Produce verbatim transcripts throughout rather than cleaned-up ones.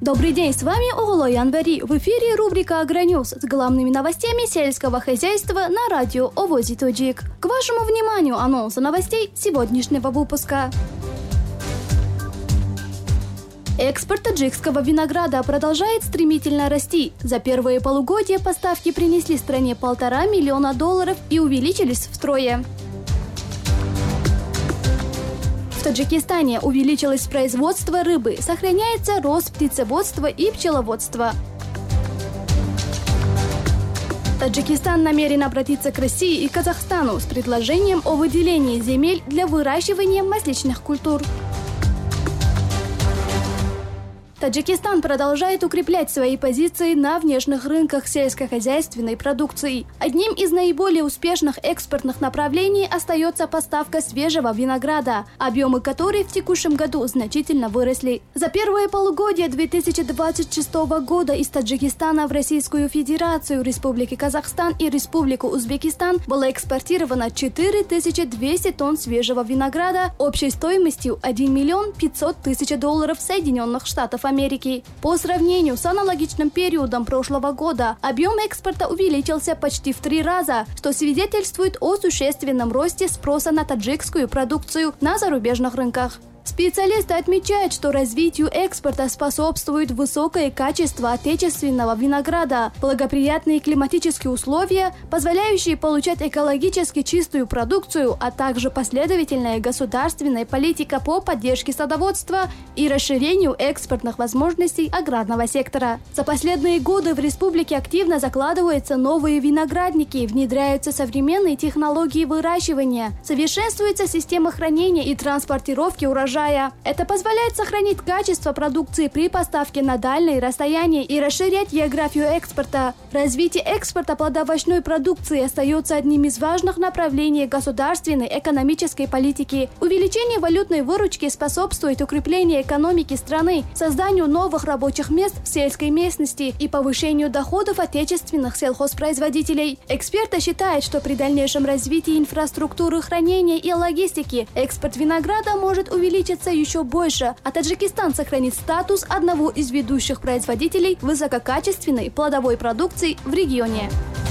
Добрый день, с вами Оголо Январи. В эфире рубрика «Агроньюз» с главными новостями сельского хозяйства на радио Овози Тоджик. К вашему вниманию анонсы новостей сегодняшнего выпуска. Экспорт таджикского винограда продолжает стремительно расти. За первые полугодия поставки принесли стране полтора миллиона долларов и увеличились втрое. В Таджикистане увеличилось производство рыбы, сохраняется рост птицеводства и пчеловодства. Таджикистан намерен обратиться к России и Казахстану с предложением о выделении земель для выращивания масличных культур. Таджикистан продолжает укреплять свои позиции на внешних рынках сельскохозяйственной продукции. Одним из наиболее успешных экспортных направлений остается поставка свежего винограда, объемы которой в текущем году значительно выросли. За первое полугодие две тысячи двадцать шестого года из Таджикистана в Российскую Федерацию, Республику Казахстан и Республику Узбекистан было экспортировано четыре тысячи двести тонн свежего винограда общей стоимостью один миллион пятьсот тысяч долларов Соединенных Штатов Америки. По сравнению с аналогичным периодом прошлого года объем экспорта увеличился почти в три раза, что свидетельствует о существенном росте спроса на таджикскую продукцию на зарубежных рынках. Специалисты отмечают, что развитию экспорта способствует высокое качество отечественного винограда, благоприятные климатические условия, позволяющие получать экологически чистую продукцию, а также последовательная государственная политика по поддержке садоводства и расширению экспортных возможностей аграрного сектора. За последние годы в республике активно закладываются новые виноградники, внедряются современные технологии выращивания, совершенствуется система хранения и транспортировки урожая. Это позволяет сохранить качество продукции при поставке на дальние расстояния и расширять географию экспорта. Развитие экспорта плодоовощной продукции остается одним из важных направлений государственной экономической политики. Увеличение валютной выручки способствует укреплению экономики страны, созданию новых рабочих мест в сельской местности и повышению доходов отечественных сельхозпроизводителей. Эксперты считают, что при дальнейшем развитии инфраструктуры хранения и логистики экспорт винограда может увеличиться еще больше, а Таджикистан сохранит статус одного из ведущих производителей высококачественной плодовой продукции в регионе.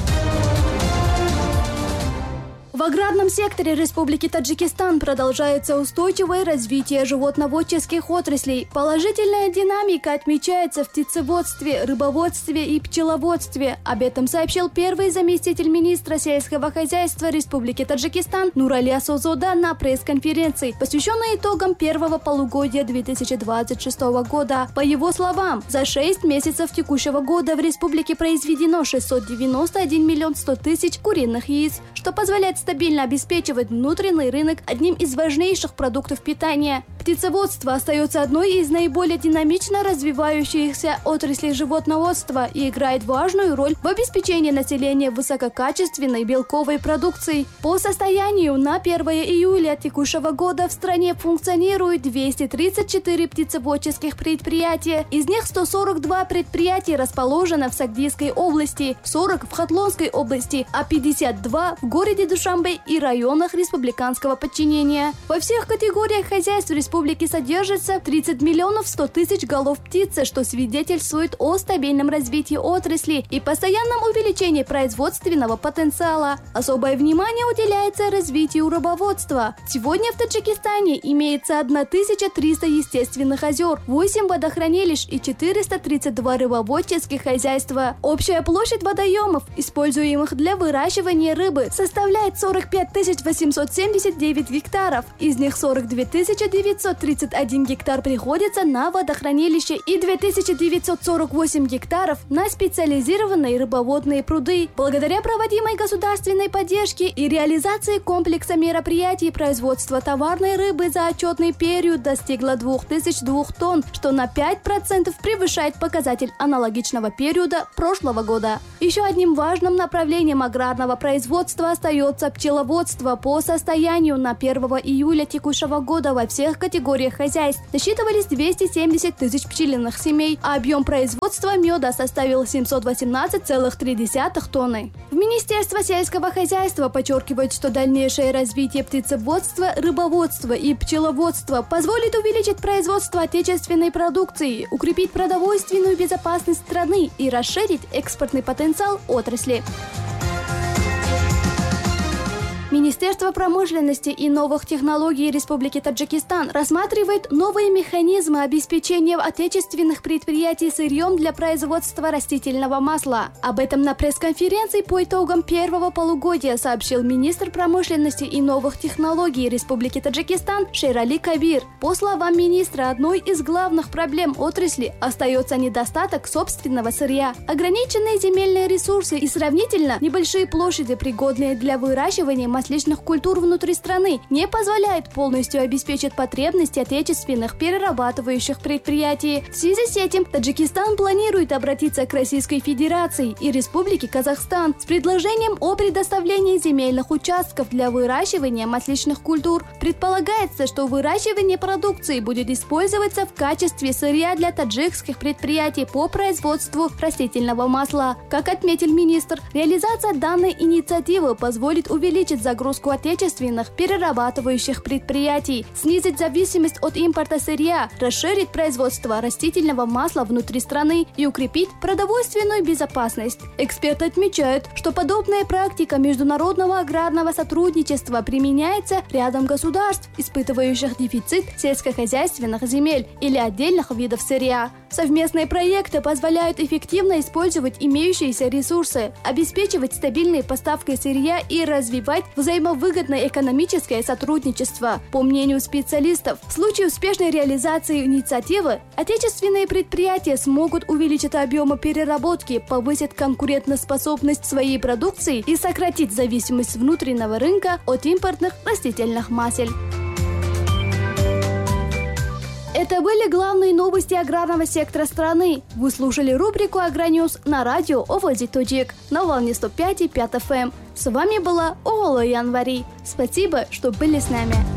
В аграрном секторе Республики Таджикистан продолжается устойчивое развитие животноводческих отраслей. Положительная динамика отмечается в птицеводстве, рыбоводстве и пчеловодстве. Об этом сообщил первый заместитель министра сельского хозяйства Республики Таджикистан Нурали Асозода на пресс-конференции, посвященной итогам первого полугодия две тысячи двадцать шестого года. По его словам, за шесть месяцев текущего года в республике произведено шестьсот девяносто один миллион сто тысяч куриных яиц, что позволяет стабильно обеспечивать внутренний рынок одним из важнейших продуктов питания. Птицеводство остается одной из наиболее динамично развивающихся отраслей животноводства и играет важную роль в обеспечении населения высококачественной белковой продукцией. По состоянию на первое июля текущего года в стране функционирует двести тридцать четыре птицеводческих предприятия, из них сто сорок два предприятия расположено в Сагдийской области, сорок в Хатлонской области, а пятьдесят два в городе Душанбе и районах республиканского подчинения. Во всех категориях хозяйств республики содержится тридцать миллионов сто тысяч голов птицы, что свидетельствует о стабильном развитии отрасли и постоянном увеличении производственного потенциала. Особое внимание уделяется развитию рыбоводства. Сегодня в Таджикистане имеется тысяча триста естественных озер, восемь водохранилищ и четыреста тридцать два рыбоводческих хозяйства. Общая площадь водоемов, используемых для выращивания рыбы, составляет сорок пять тысяч восемьсот семьдесят девять гектаров. Из них сорок две тысячи девятьсот тридцать один гектар приходится на водохранилище и две тысячи девятьсот сорок восемь гектаров на специализированные рыбоводные пруды. Благодаря проводимой государственной поддержке и реализации комплекса мероприятий производство товарной рыбы за отчетный период достигло две тысячи двух тонн, что на пять процентов превышает показатель аналогичного периода прошлого года. Еще одним важным направлением аграрного производства остается пчеловодство. По состоянию на первое июля текущего года во всех категориях категориях хозяйств. Насчитывались двести семьдесят тысяч пчелиных семей, а объем производства меда составил семьсот восемнадцать целых три десятых тонны. В Министерстве сельского хозяйства подчеркивают, что дальнейшее развитие птицеводства, рыбоводства и пчеловодства позволит увеличить производство отечественной продукции, укрепить продовольственную безопасность страны и расширить экспортный потенциал отрасли. Министерство промышленности и новых технологий Республики Таджикистан рассматривает новые механизмы обеспечения отечественных предприятий сырьем для производства растительного масла. Об этом на пресс-конференции по итогам первого полугодия сообщил министр промышленности и новых технологий Республики Таджикистан Шерали Кабир. По словам министра, одной из главных проблем отрасли остается недостаток собственного сырья. Ограниченные земельные ресурсы и сравнительно небольшие площади, пригодные для выращивания масличных культур внутри страны, не позволяет полностью обеспечить потребности отечественных перерабатывающих предприятий. В связи с этим Таджикистан планирует обратиться к Российской Федерации и Республике Казахстан с предложением о предоставлении земельных участков для выращивания масличных культур. Предполагается, что выращивание продукции будет использоваться в качестве сырья для таджикских предприятий по производству растительного масла. Как отметил министр, реализация данной инициативы позволит увеличить загрузку отечественных перерабатывающих предприятий, снизить зависимость от импорта сырья, расширить производство растительного масла внутри страны и укрепить продовольственную безопасность. Эксперты отмечают, что подобная практика международного аграрного сотрудничества применяется рядом государств, испытывающих дефицит сельскохозяйственных земель или отдельных видов сырья. Совместные проекты позволяют эффективно использовать имеющиеся ресурсы, обеспечивать стабильные поставки сырья и развивать взаимовыгодное экономическое сотрудничество. По мнению специалистов, в случае успешной реализации инициативы отечественные предприятия смогут увеличить объемы переработки, повысить конкурентоспособность своей продукции и сократить зависимость внутреннего рынка от импортных растительных масел. Это были главные новости аграрного сектора страны. Вы слушали рубрику «Агроньюз» на радио Оводи Тоджик на волне сто пять и пять эф эм. С вами была Ола Январи. Спасибо, что были с нами.